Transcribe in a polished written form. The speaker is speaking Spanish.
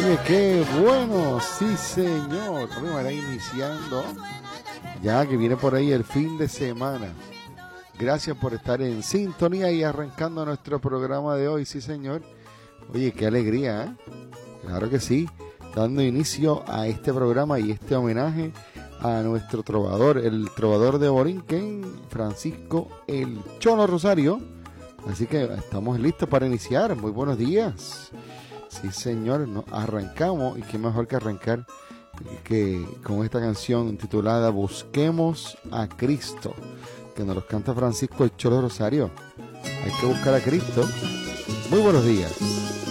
Oye, qué bueno, sí señor. Vamos a ir iniciando, ya que viene por ahí el fin de semana. Gracias por estar en sintonía y arrancando nuestro programa de hoy, sí señor. Oye, qué alegría, ¿eh? Claro que sí, dando inicio a este programa y este homenaje a nuestro trovador, el trovador de Borinquen, Francisco El Cholo Rosario. Así que estamos listos para iniciar. Muy buenos días. Sí, señor, nos arrancamos y qué mejor que arrancar que con esta canción titulada Busquemos a Cristo, que nos los canta Francisco El Cholo Rosario. Hay que buscar a Cristo. Muy buenos días.